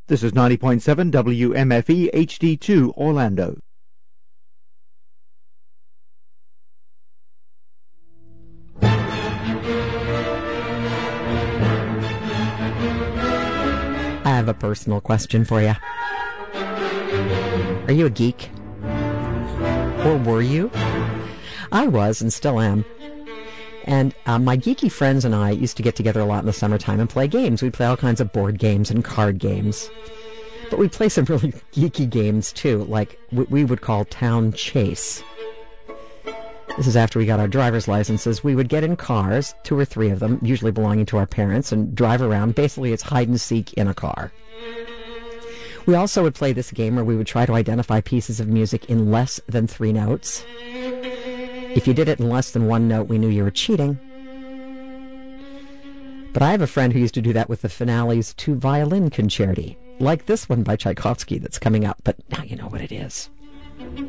This is 90.7 WMFE HD2 Orlando. I have a personal question for you. Are you a geek? Or were you? I was and still am. And my geeky friends and I used to get together a lot in the summertime and play games. We'd play all kinds of board games and card games. But we'd play some really geeky games, too, like what we would call Town Chase. This is after we got our driver's licenses. We would get in cars, 2 or 3 of them, usually belonging to our parents, and drive around. Basically, it's hide and seek in a car. We also would play this game where we would try to identify pieces of music in less than 3 notes. If you did it in less than 1 note, we knew you were cheating. But I have a friend who used to do that with the finales to violin concerti, like this one by Tchaikovsky that's coming up, but now you know what it is.